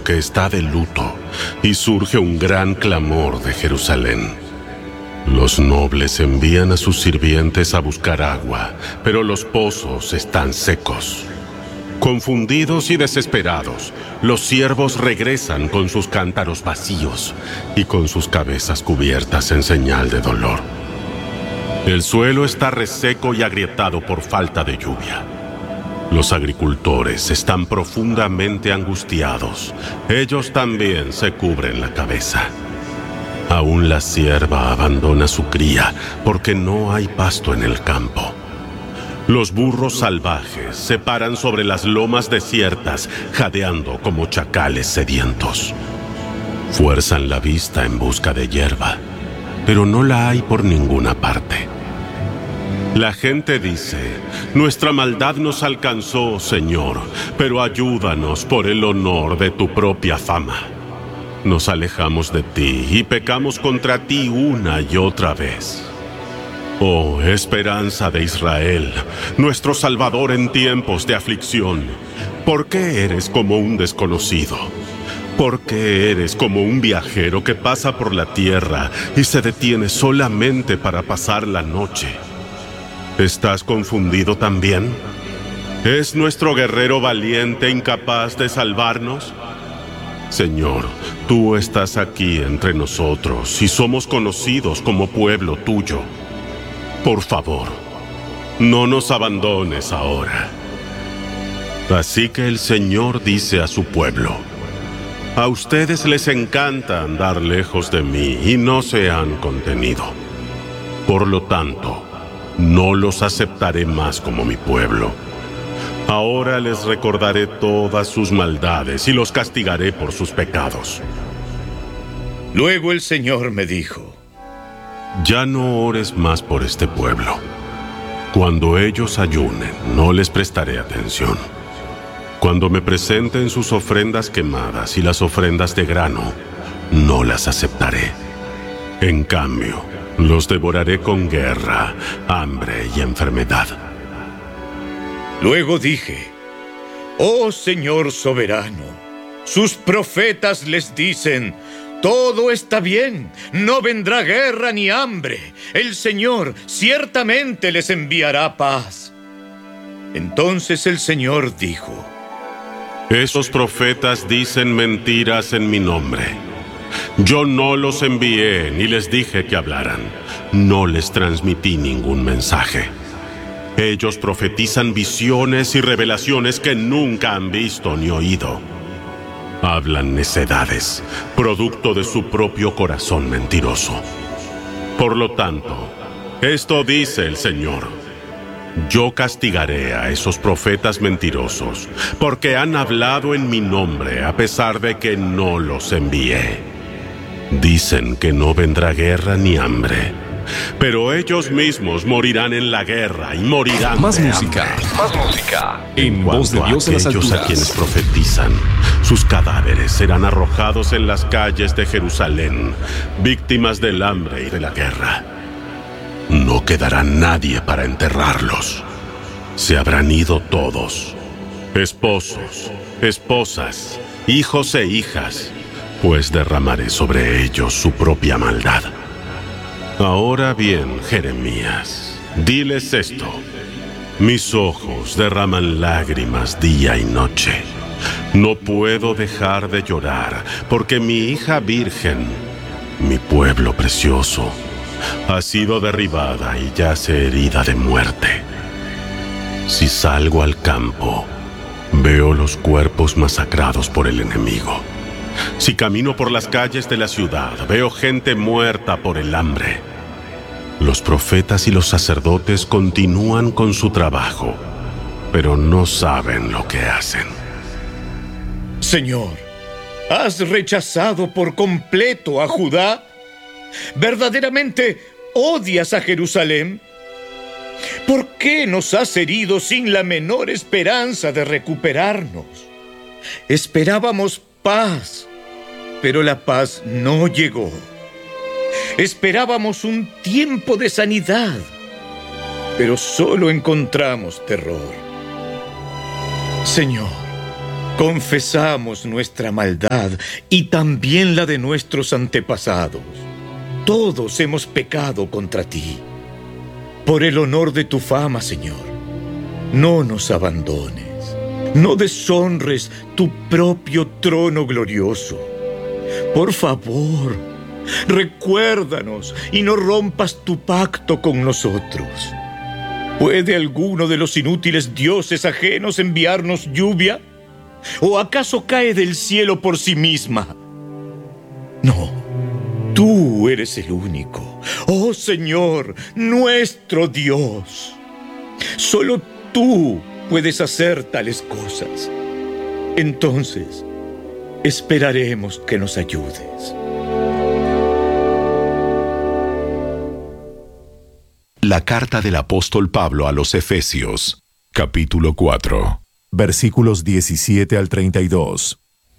que está de luto, y surge un gran clamor de Jerusalén. Los nobles envían a sus sirvientes a buscar agua, pero los pozos están secos. Confundidos y desesperados, los siervos regresan con sus cántaros vacíos y con sus cabezas cubiertas en señal de dolor. El suelo está reseco y agrietado por falta de lluvia. Los agricultores están profundamente angustiados. Ellos también se cubren la cabeza. Aún la sierva abandona su cría porque no hay pasto en el campo. Los burros salvajes se paran sobre las lomas desiertas, jadeando como chacales sedientos. Fuerzan la vista en busca de hierba, pero no la hay por ninguna parte. La gente dice: nuestra maldad nos alcanzó, Señor, pero ayúdanos por el honor de tu propia fama. Nos alejamos de ti y pecamos contra ti una y otra vez. Oh, esperanza de Israel, nuestro Salvador en tiempos de aflicción, ¿por qué eres como un desconocido? ¿Por qué eres como un viajero que pasa por la tierra y se detiene solamente para pasar la noche? ¿Estás confundido también? ¿Es nuestro guerrero valiente incapaz de salvarnos? Señor, tú estás aquí entre nosotros y somos conocidos como pueblo tuyo. Por favor, no nos abandones ahora. Así que el Señor dice a su pueblo: a ustedes les encanta andar lejos de mí y no se han contenido. Por lo tanto, no los aceptaré más como mi pueblo. Ahora les recordaré todas sus maldades y los castigaré por sus pecados. Luego el Señor me dijo: ya no ores más por este pueblo. Cuando ellos ayunen, no les prestaré atención. Cuando me presenten sus ofrendas quemadas y las ofrendas de grano, no las aceptaré. En cambio, los devoraré con guerra, hambre y enfermedad. Luego dije: oh Señor soberano, sus profetas les dicen: todo está bien, no vendrá guerra ni hambre. El Señor ciertamente les enviará paz. Entonces el Señor dijo: esos profetas dicen mentiras en mi nombre. Yo no los envié ni les dije que hablaran. No les transmití ningún mensaje. Ellos profetizan visiones y revelaciones que nunca han visto ni oído. Hablan necedades, producto de su propio corazón mentiroso. Por lo tanto, esto dice el Señor: yo castigaré a esos profetas mentirosos, porque han hablado en mi nombre a pesar de que no los envié. Dicen que no vendrá guerra ni hambre, pero ellos mismos morirán en la guerra y morirán Más de música, hambre. más música. En En voz de cuanto a Dios en las aquellos a alturas. quienes profetizan, sus cadáveres serán arrojados en las calles de Jerusalén, víctimas del hambre y de la guerra. No quedará nadie para enterrarlos. Se habrán ido todos: esposos, esposas, hijos e hijas, pues derramaré sobre ellos su propia maldad. Ahora bien, Jeremías, diles esto: mis ojos derraman lágrimas día y noche. No puedo dejar de llorar, porque mi hija virgen, mi pueblo precioso, ha sido derribada y yace herida de muerte. Si salgo al campo, veo los cuerpos masacrados por el enemigo. Si camino por las calles de la ciudad, veo gente muerta por el hambre. Los profetas y los sacerdotes continúan con su trabajo, pero no saben lo que hacen. Señor, ¿has rechazado por completo a Judá? ¿Verdaderamente odias a Jerusalén? ¿Por qué nos has herido sin la menor esperanza de recuperarnos? Esperábamos paz, pero la paz no llegó. Esperábamos un tiempo de sanidad, pero solo encontramos terror. Señor, Confesamos nuestra maldad y también la de nuestros antepasados. Todos hemos pecado contra ti. Por el honor de tu fama, Señor, no nos abandones. No deshonres tu propio trono glorioso. Por favor, recuérdanos y no rompas tu pacto con nosotros. ¿Puede alguno de los inútiles dioses ajenos enviarnos lluvia? ¿O acaso cae del cielo por sí misma? No, tú eres el único. Oh Señor, nuestro Dios. Solo tú puedes hacer tales cosas. Entonces, esperaremos que nos ayudes. La carta del apóstol Pablo a los Efesios, capítulo 4, versículos 17 al 32.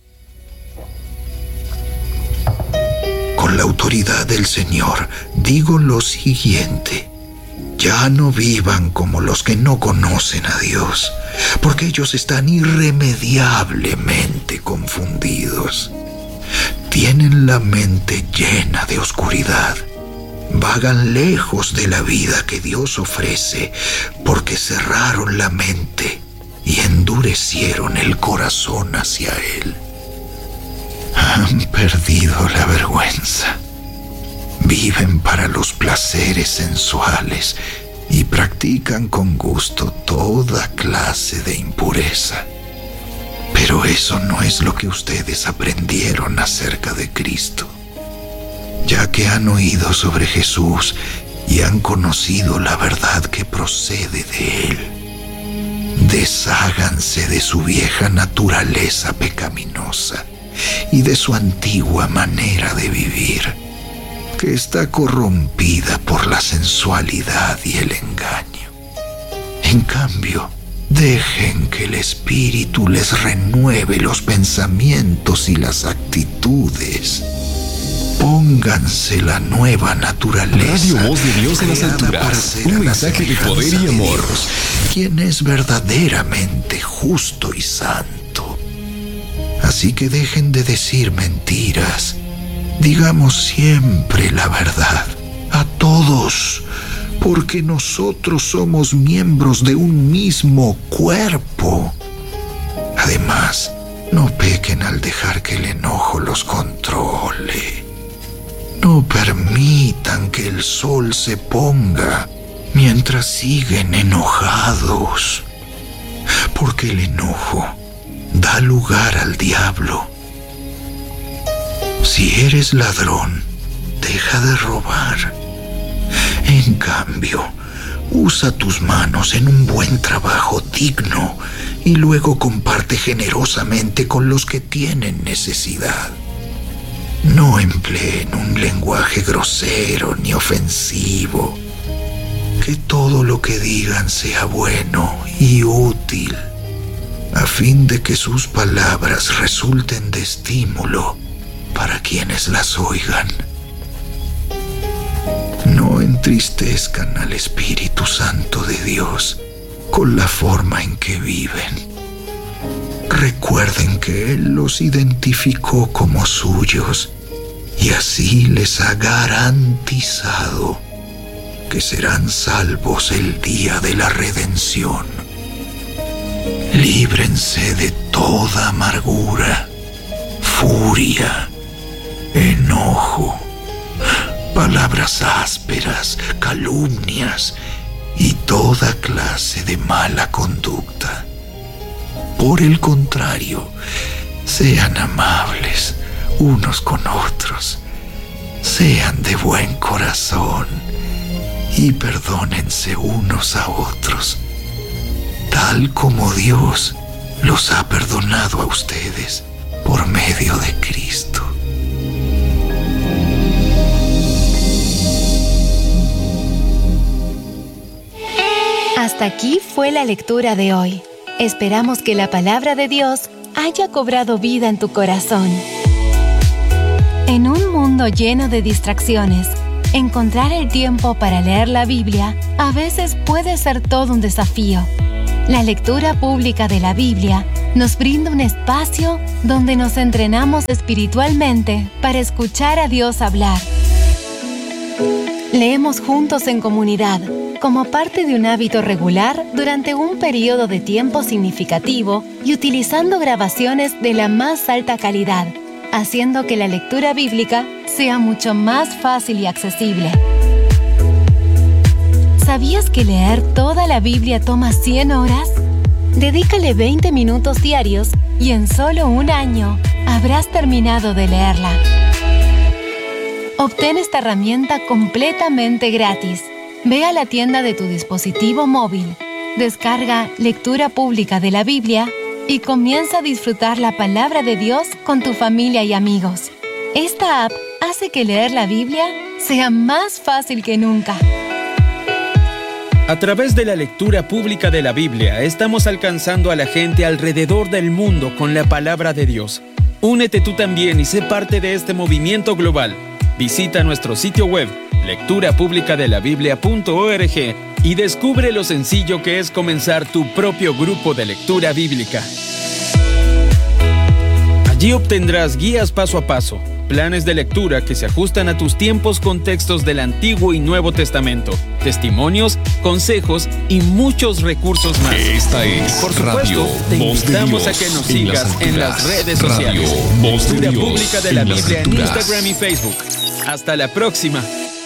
Con la autoridad del Señor, digo lo siguiente: ya no vivan como los que no conocen a Dios, porque ellos están irremediablemente confundidos. Tienen la mente llena de oscuridad. Vagan lejos de la vida que Dios ofrece, porque cerraron la mente y endurecieron el corazón hacia Él. Han perdido la vergüenza. Viven para los placeres sensuales y practican con gusto toda clase de impureza. Pero eso no es lo que ustedes aprendieron acerca de Cristo. Ya que han oído sobre Jesús y han conocido la verdad que procede de Él, desháganse de su vieja naturaleza pecaminosa y de su antigua manera de vivir, que está corrompida por la sensualidad y el engaño. En cambio, dejen que el Espíritu les renueve los pensamientos y las actitudes. Pónganse la nueva naturaleza. Radio Voz de Dios en las alturas. Un mensaje de poder y amor. Dios, quien es verdaderamente justo y santo. Así que dejen de decir mentiras. Digamos siempre la verdad a todos, porque nosotros somos miembros de un mismo cuerpo. Además, no pequen al dejar que el enojo los controle. No permitan que el sol se ponga mientras siguen enojados, porque el enojo da lugar al diablo. Si eres ladrón, deja de robar. En cambio, usa tus manos en un buen trabajo digno y luego comparte generosamente con los que tienen necesidad. No empleen un lenguaje grosero ni ofensivo. Que todo lo que digan sea bueno y útil, a fin de que sus palabras resulten de estímulo para quienes las oigan. No entristezcan al Espíritu Santo de Dios con la forma en que viven. Recuerden que Él los identificó como suyos y así les ha garantizado que serán salvos el día de la redención. Líbrense de toda amargura, furia, enojo, palabras ásperas, calumnias y toda clase de mala conducta. Por el contrario, sean amables unos con otros, sean de buen corazón y perdónense unos a otros, tal como Dios los ha perdonado a ustedes por medio de Cristo. Hasta aquí fue la lectura de hoy. Esperamos que la palabra de Dios haya cobrado vida en tu corazón. En un mundo lleno de distracciones, encontrar el tiempo para leer la Biblia a veces puede ser todo un desafío. La lectura pública de la Biblia nos brinda un espacio donde nos entrenamos espiritualmente para escuchar a Dios hablar. Leemos juntos en comunidad, como parte de un hábito regular durante un periodo de tiempo significativo y utilizando grabaciones de la más alta calidad, haciendo que la lectura bíblica sea mucho más fácil y accesible. ¿Sabías que leer toda la Biblia toma 100 horas? Dedícale 20 minutos diarios y en solo un año habrás terminado de leerla. Obtén esta herramienta completamente gratis. Ve a la tienda de tu dispositivo móvil, descarga Lectura Pública de la Biblia y comienza a disfrutar la palabra de Dios con tu familia y amigos. Esta app hace que leer la Biblia sea más fácil que nunca. A través de la lectura pública de la Biblia, estamos alcanzando a la gente alrededor del mundo con la palabra de Dios. Únete tú también y sé parte de este movimiento global. Visita nuestro sitio web, lecturapublicadelabiblia.org, y descubre lo sencillo que es comenzar tu propio grupo de lectura bíblica. Allí obtendrás guías paso a paso, planes de lectura que se ajustan a tus tiempos con textos del Antiguo y Nuevo Testamento, testimonios, consejos y muchos recursos más. Esta es Por supuesto, te invitamos a que nos sigas en las redes sociales. Lectura Pública de la Biblia en Instagram y Facebook. Hasta la próxima.